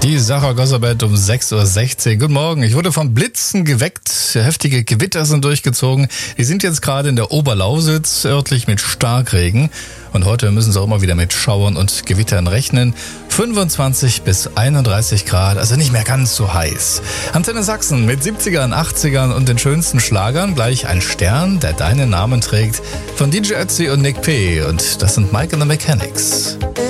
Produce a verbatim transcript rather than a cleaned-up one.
Die Sarah Gosserbett um sechs Uhr sechzehn. Guten Morgen. Ich wurde vom Blitzen geweckt. Heftige Gewitter sind durchgezogen. Die sind jetzt gerade in der Oberlausitz, örtlich mit Starkregen. Und heute müssen sie auch immer wieder mit Schauern und Gewittern rechnen. fünfundzwanzig bis einunddreißig Grad, also nicht mehr ganz so heiß. Antenne Sachsen mit siebzigern, achtzigern und den schönsten Schlagern. Gleich ein Stern, der deinen Namen trägt, von D J Ötzi und Nick P. Und das sind Mike and the Mechanics.